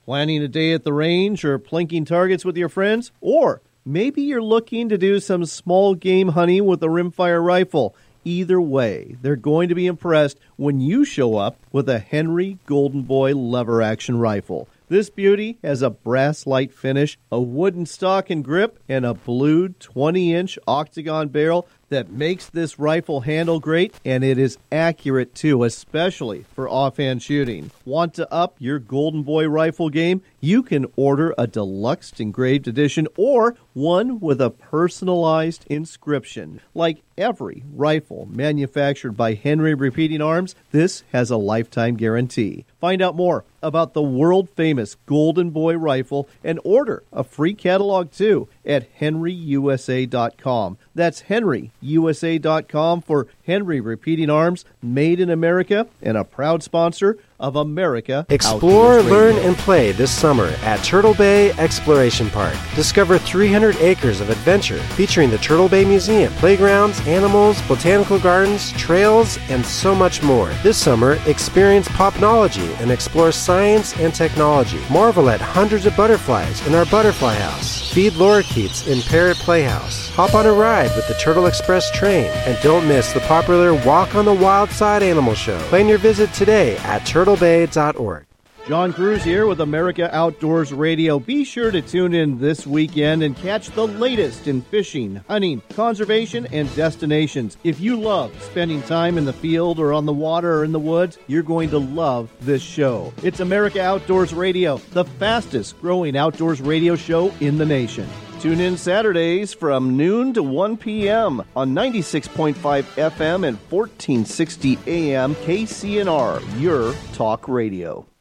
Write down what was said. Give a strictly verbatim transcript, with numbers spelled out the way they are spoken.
Planning a day at the range or plinking targets with your friends? Or maybe you're looking to do some small game hunting with a rimfire rifle. Either way, they're going to be impressed when you show up with a Henry Golden Boy lever-action rifle. This beauty has a brass light finish, a wooden stock and grip, and a blued twenty-inch octagon barrel that makes this rifle handle great, and it is accurate too, especially for offhand shooting. Want to up your Golden Boy rifle game? You can order a deluxe engraved edition or one with a personalized inscription. Like every rifle manufactured by Henry Repeating Arms, this has a lifetime guarantee. Find out more about the world-famous Golden Boy rifle and order a free catalog too at henry u s a dot com. That's henry u s a dot com for Henry Repeating Arms, made in America and a proud sponsor of America Explore, Outdoors learn, Radio. and play this summer at Turtle Bay Exploration Park. Discover three hundred acres of adventure featuring the Turtle Bay Museum, playgrounds, animals, botanical gardens, trails, and so much more. This summer, experience popnology and explore science and technology. Marvel at hundreds of butterflies in our butterfly house. Feed lorikeets in Parrot Playhouse. Hop on a ride with the Turtle Express train. And don't miss the popular Walk on the Wild Side Animal Show. Plan your visit today at turtle bay dot org. John Cruz here with America Outdoors Radio. Be sure to tune in this weekend and catch the latest in fishing, hunting, conservation, and destinations. If you love spending time in the field or on the water or in the woods, you're going to love this show. It's America Outdoors Radio, the fastest growing outdoors radio show in the nation. Tune in Saturdays from noon to one p.m. on ninety-six point five F M and fourteen sixty A M K C N R, your talk radio.